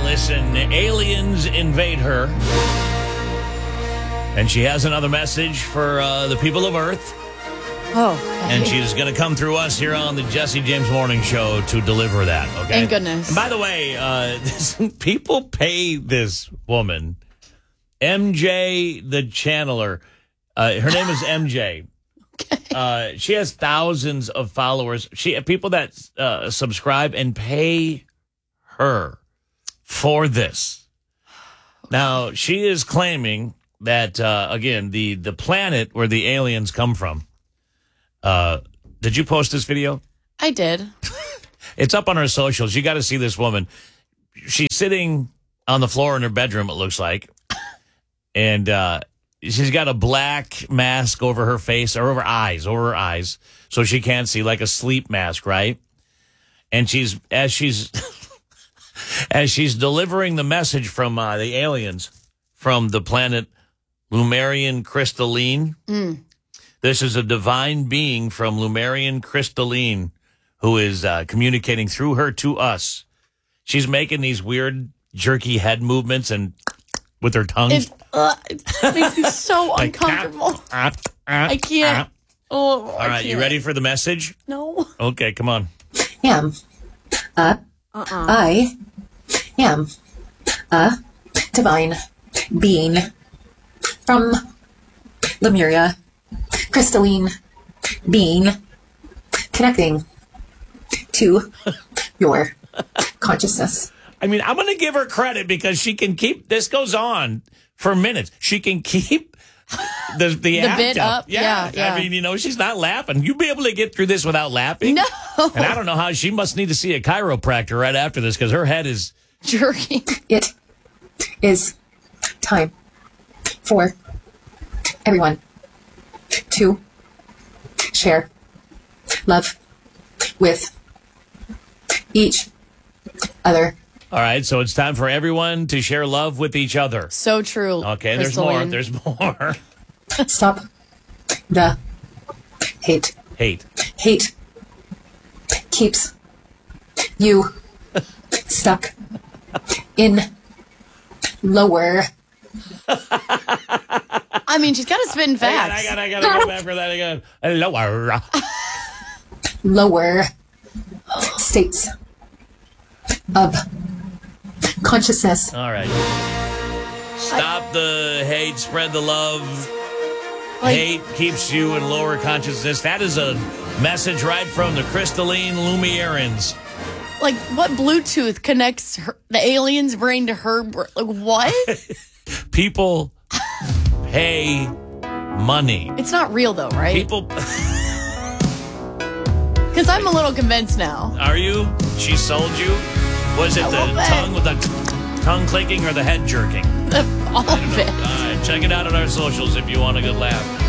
listen, aliens invade her. And she has another message for the people of Earth. Oh, okay. And she's going to come through us here on the Jesse James Morning Show to deliver that, okay? Thank goodness. And by the way, people pay this woman, MJ the Channeler. Her name is MJ. Okay. She has thousands of followers. People that subscribe and pay her for this. Now, she is claiming that, again, the planet where the aliens come from. Did you post this video? I did. It's up on her socials. You got to see this woman. She's sitting on the floor in her bedroom, it looks like. And she's got a black mask over her face, or over her eyes, so she can't see, like a sleep mask, right? And as she's delivering the message from the aliens from the planet Lumerian Crystalline. This is a divine being from Lumerian Crystalline who is communicating through her to us. She's making these weird, jerky head movements and with her tongue. It makes me so uncomfortable. I can't. Oh, all right, you ready for the message? No. Okay, come on. I am a divine being from Lemuria. Crystalline being connecting to your consciousness. I mean, I'm going to give her credit because she can keep, this goes on for minutes. She can keep the act bit up. Yeah. I mean, she's not laughing. You'll be able to get through this without laughing? No. And I don't know how, she must need to see a chiropractor right after this because her head is jerking. It is time for everyone to share love with each other. All right, so it's time for everyone to share love with each other. So true. Okay, there's more. There's more. Stop the hate. Hate keeps you stuck in lower. I mean, she's got to spit in facts. I got to go back for that again. Lower states of consciousness. All right. Stop the hate, spread the love. Hate keeps you in lower consciousness. That is a message right from the Crystalline Lumerians. Like, what Bluetooth connects the alien's brain to her brain? Like, what? People pay money. It's not real, though, right? People... Because I'm a little convinced now. Are you? She sold you? Was it the tongue with the tongue clicking or the head jerking? All of it. All right, check it out on our socials if you want a good laugh.